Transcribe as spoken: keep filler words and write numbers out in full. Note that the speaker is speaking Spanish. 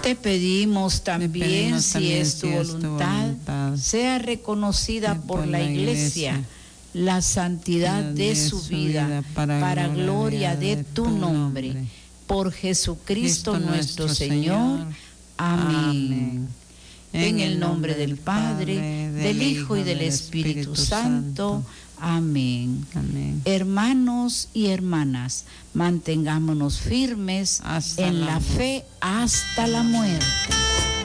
Te pedimos también, Te pedimos si también, es tu si es tu voluntad, voluntad, sea reconocida por, por la la Iglesia, Iglesia, la santidad de, de su su vida, vida, para, para gloria, gloria de, de tu tu nombre. nombre. Por Jesucristo Cristo nuestro nuestro Señor. Señor. Amén. Amén. En el nombre del Padre, del Hijo y del Espíritu Santo. Amén. Amén. Hermanos y hermanas, mantengámonos firmes Hasta en la la fe hasta la muerte.